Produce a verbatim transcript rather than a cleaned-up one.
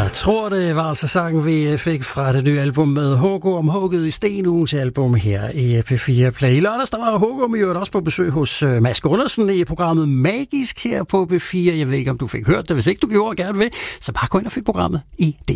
Jeg tror, det var altså sangen, vi fik fra det nye album med H K om hugget i sten, ugens album her i P fire Play. I lørdags, der var H K jo også på besøg hos Mads Gundersen i programmet Magisk her på P fire. Jeg ved ikke, om du fik hørt det. Hvis ikke du gjorde, gerne vil, så bare gå ind og find programmet i D